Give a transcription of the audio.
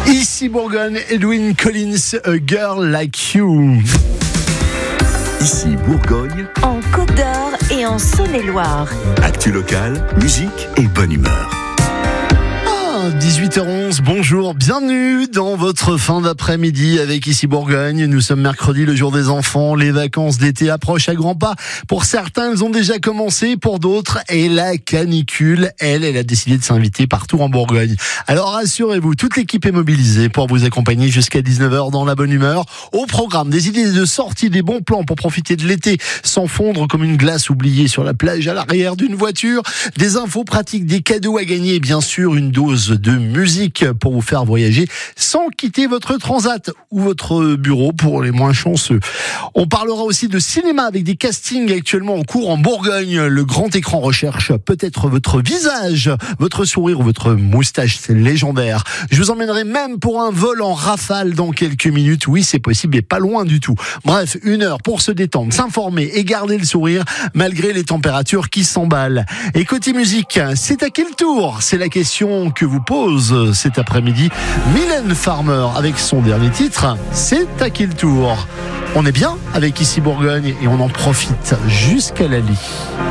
Ici Bourgogne, Edwin Collins, A Girl Like You. Ici Bourgogne, en Côte d'Or et en Saône-et-Loire. actu locale, musique et bonne humeur. 18h11, bonjour, bienvenue dans votre fin d'après-midi avec Ici Bourgogne. Nous sommes mercredi, le jour des enfants. Les vacances d'été approchent à grands pas. Pour certains, elles ont déjà commencé. Pour d'autres, et la canicule, elle a décidé de s'inviter partout en Bourgogne. Alors rassurez-vous, toute l'équipe est mobilisée pour vous accompagner jusqu'à 19h dans la bonne humeur. Au programme, des idées de sortie, des bons plans pour profiter de l'été sans fondre comme une glace oubliée sur la plage à l'arrière d'une voiture. Des infos pratiques, des cadeaux à gagner et bien sûr une dose de musique pour vous faire voyager sans quitter votre transat ou votre bureau pour les moins chanceux. On parlera aussi de cinéma avec des castings actuellement en cours en Bourgogne. Le grand écran recherche peut-être votre visage, votre sourire ou votre moustache, c'est légendaire. Je vous emmènerai même pour un vol en rafale dans quelques minutes. Oui, c'est possible et pas loin du tout. Bref, 1 heure pour se détendre, s'informer et garder le sourire malgré les températures qui s'emballent. Et côté musique, c'est à quel tour? C'est la question que vous pose cet après-midi Mylène Farmer avec son dernier titre, c'est à quel tour? On est bien avec Ici Bourgogne et on en profite jusqu'à la lit.